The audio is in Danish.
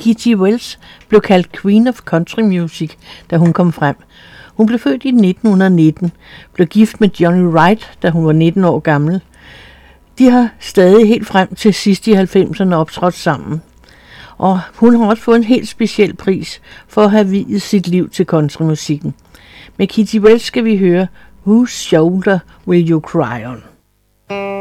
Kitty Wells blev kaldt Queen of Country Music, da hun kom frem. Hun blev født i 1919, blev gift med Johnny Wright, da hun var 19 år gammel. De har stadig helt frem til sidst i 90'erne optrådt sammen. Og hun har også fået en helt speciel pris for at have viet sit liv til countrymusikken. Med Kitty Wells skal vi høre Whose Shoulder Will You Cry On?